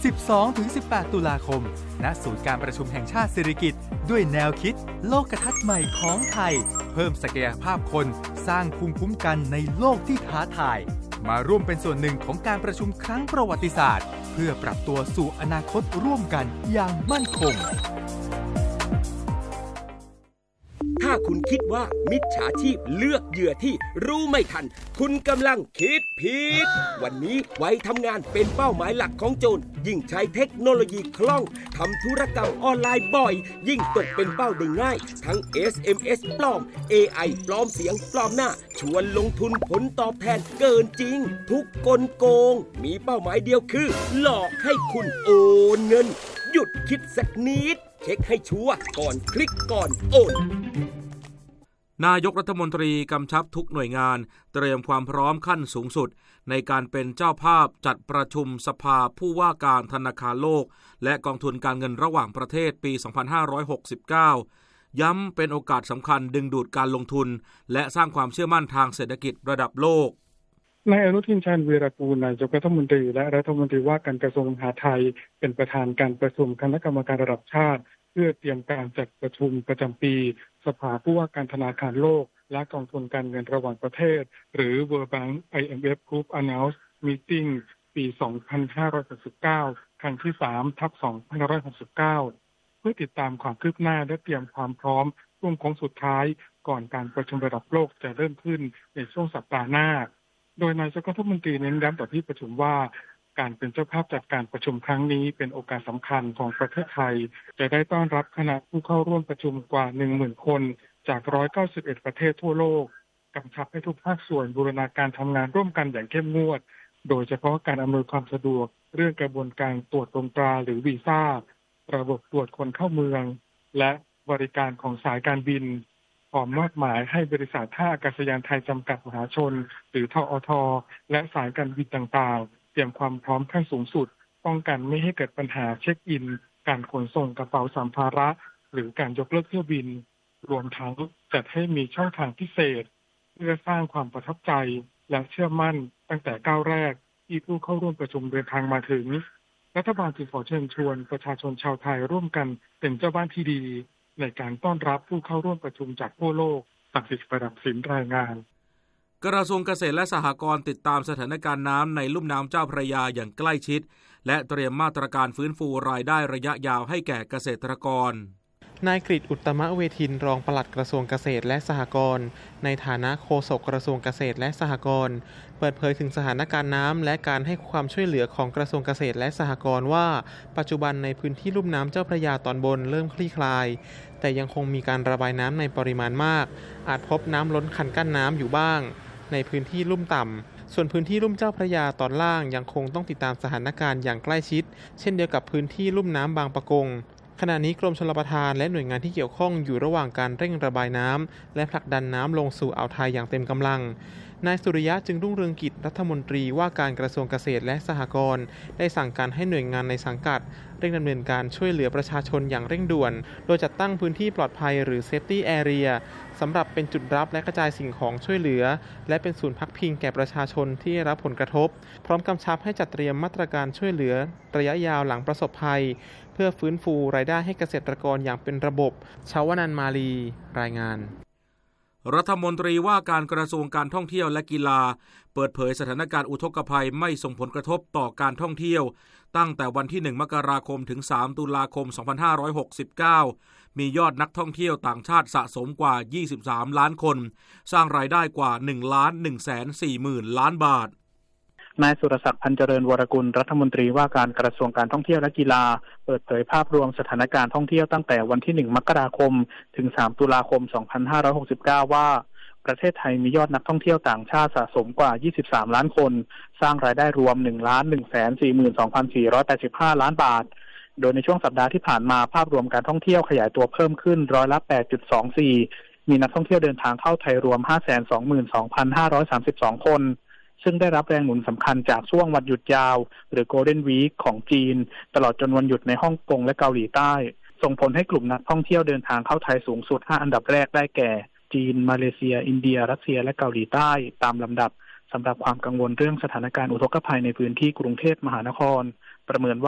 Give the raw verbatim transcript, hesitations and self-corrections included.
สิบสองถึงสิบแปด ตุลาคม ณ ศูนย์การประชุมแห่งชาติสิริกิติ์ด้วยแนวคิดโลกทัศน์ใหม่ของไทยเพิ่มศักยภาพคนสร้างภูมิคุ้มกันในโลกที่ท้าทายมาร่วมเป็นส่วนหนึ่งของการประชุมครั้งประวัติศาสตร์เพื่อปรับตัวสู่อนาคตร่วมกันอย่างมั่นคงถ้าคุณคิดว่ามิจฉาชีพเลือกเหยื่อที่รู้ไม่ทันคุณกำลังคิดผิดวันนี้ไว้ทำงานเป็นเป้าหมายหลักของโจรยิ่งใช้เทคโนโลยีคล่องทำธุรกรรมออนไลน์บ่อยยิ่งตกเป็นเป้าได้ง่ายทั้ง เอส เอ็ม เอส ปลอม เอ ไอ ปลอมเสียงปลอมหน้าชวนลงทุนผลตอบแทนเกินจริงทุกกลโกงมีเป้าหมายเดียวคือหลอกให้คุณโอนเงินหยุดคิดสักนิดเช็คให้ชัวร์ก่อนคลิกก่อนโอนนายกรัฐมนตรีกำชับทุกหน่วยงานเตรียมความพร้อมขั้นสูงสุดในการเป็นเจ้าภาพจัดประชุมสภาผู้ว่าการธนาคารโลกและกองทุนการเงินระหว่างประเทศปี สองพันห้าร้อยหกสิบเก้า ย้ำเป็นโอกาสสำคัญดึงดูดการลงทุนและสร้างความเชื่อมั่นทางเศรษฐกิจระดับโลกนายอนุทิน ชาญวีรกูลนายกรัฐมนตรีและรัฐมนตรีว่าการกระทรวงมหาดไทยเป็นประธานการประชุมคณะกรรมการระดับชาติเพื่อเตรียมการจัดประชุมประจำปีสภาผู้ว่าการธนาคารโลกและกองทุนการเงินระหว่างประเทศหรือ World Bank ไอ เอ็ม เอฟ Group Announced Meeting ปี สองพันห้าร้อยหกสิบเก้า ครั้งที่ สาม ทับ สองพันห้าร้อยหกสิบเก้า เพื่อติดตามความคืบหน้าและเตรียมความพร้อมช่วงโค้งสุดท้ายก่อนการประชุมระดับโลกจะเริ่มขึ้นในช่วงสัปดาห์หน้าโดยนายกรัฐมนตรีเน้นย้ำต่อที่ประชุมว่าการเป็นเจ้าภาพจัดการประชุมครั้งนี้เป็นโอกาสสำคัญของประเทศไทยจะได้ต้อนรับคณะผู้เข้าร่วมประชุมกว่า หนึ่งหมื่น คนจาก หนึ่งร้อยเก้าสิบเอ็ด ประเทศทั่วโลกกำชับให้ทุกภาคส่วนบูรณาการทำงานร่วมกันอย่างเข้มงวดโดยเฉพาะการอำนวยความสะดวกเรื่องกระบวนการตรวจตรงตราหรือวีซ่าระบบตรวจคนเข้าเมืองและบริการของสายการบินพร้อมมอบหมายให้บริษัทท่าอากาศยานไทยจำกัดมหาชนหรือทอทและสายการบินต่างๆเตรียมความพร้อมขั้นสูงสุดป้องกันไม่ให้เกิดปัญหาเช็คอินการขนส่งกระเป๋าสัมภาระหรือการยกเลิกเที่ยวบินรวมทั้งจัดให้มีช่องทางพิเศษเพื่อสร้างความประทับใจและเชื่อมั่นตั้งแต่ก้าวแรกที่ผู้เข้าร่วมประชุมเดินทางมาถึงรัฐบาลจึงขอเชิญชวนประชาชนชาวไทยร่วมกันเป็นเจ้าบ้านที่ดีในการต้อนรับผู้เข้าร่วมประชุมจากทั่วโลกศักดิ์สิทธิ์ประดับสินรายงานกระทรวงเกษตรและสหกรณ์ติดตามสถานการณ์น้ำในลุ่มน้ำเจ้าพระยาอย่างใกล้ชิดและเตรียมมาตรการฟื้นฟูรายได้ระยะยาวให้แก่เกษตรกรนายกฤษ อุตตมเวทินรองปลัดกระทรวงเกษตรและสหกรณ์ในฐานะโฆษกกระทรวงเกษตรและสหกรณ์เปิดเผยถึงสถานการณ์น้ำและการให้ความช่วยเหลือของกระทรวงเกษตรและสหกรณ์ว่าปัจจุบันในพื้นที่ลุ่มน้ำเจ้าพระยาตอนบนเริ่มคลี่คลายแต่ยังคงมีการระบายน้ำในปริมาณมากอาจพบน้ำล้นคันกั้นน้ำอยู่บ้างในพื้นที่ลุ่มต่ำส่วนพื้นที่ลุ่มเจ้าพระยาตอนล่างยังคงต้องติดตามสถานการณ์อย่างใกล้ชิดเช่นเดียวกับพื้นที่ลุ่มน้ำบางปะกงขณะนี้กรมชลประทานและหน่วยงานที่เกี่ยวข้องอยู่ระหว่างการเร่งระบายน้ำและผลักดันน้ำลงสู่อ่าวไทยอย่างเต็มกำลังนายสุริยะจึงรุ่งเรืองกิจรัฐมนตรีว่าการกระทรวงเกษตรและสหกรณ์ได้สั่งการให้หน่วยงานในสังกัดเร่งดำเนินการช่วยเหลือประชาชนอย่างเร่งด่วนโดยจัดตั้งพื้นที่ปลอดภัยหรือ Safety Area สำหรับเป็นจุดรับและกระจายสิ่งของช่วยเหลือและเป็นศูนย์พักพิงแก่ประชาชนที่ได้รับผลกระทบพร้อมกำชับให้จัดเตรียมมาตรการช่วยเหลือระยะยาวหลังประสบภัยเพื่อฟื้นฟูรายได้ให้เกษตรกรอย่างเป็นระบบชาวนันท์มาลีรายงานรัฐมนตรีว่าการกระทรวงการท่องเที่ยวและกีฬาเปิดเผยสถานการณ์อุทกภัยไม่ส่งผลกระทบต่อการท่องเที่ยวตั้งแต่วันที่หนึ่งมกราคมถึงสามตุลาคมสองพันห้าร้อยหกสิบเก้ามียอดนักท่องเที่ยวต่างชาติสะสมกว่ายี่สิบสามล้านคนสร้างรายได้กว่า หนึ่งล้านหนึ่งแสนสี่หมื่น ล้านบาทนายสุรศักดิ์พันเจริญวรกุลรัฐมนตรีว่าการกระทรวงการท่องเที่ยวและกีฬาเปิดเผยภาพรวมสถานการณ์ท่องเที่ยวตั้งแต่วันที่หนึ่งมกราคมถึงสามตุลาคมสองพันห้าร้อยหกสิบเก้าว่าประเทศไทยมียอดนักท่องเที่ยวต่างชาติสะสมกว่ายี่สิบสามล้านคนสร้างรายได้รวม หนึ่งล้านหนึ่งแสนสี่หมื่นสองพันสี่ร้อยแปดสิบห้า ล้านบาทโดยในช่วงสัปดาห์ที่ผ่านมาภาพรวมการท่องเที่ยวขยายตัวเพิ่มขึ้นร้อยละ แปดจุดสองสี่ มีนักท่องเที่ยวเดินทางเข้าไทยรวม ห้าแสนสองหมื่นสองพันห้าร้อยสามสิบสอง คนซึ่งได้รับแรงหนุนสำคัญจากช่วงวันหยุดยาวหรือ Golden Week ของจีนตลอดจนวันหยุดในฮ่องกงและเกาหลีใต้ส่งผลให้กลุ่มนักท่องเที่ยวเดินทางเข้าไทยสูงสุดห้าอันดับแรกได้แก่จีนมาเลเซียอินเดียรัสเซียและเกาหลีใต้ตามลำดับสำหรับความกังวลเรื่องสถานการณ์อุทกภัยในพื้นที่กรุงเทพมหานครประเมินว่า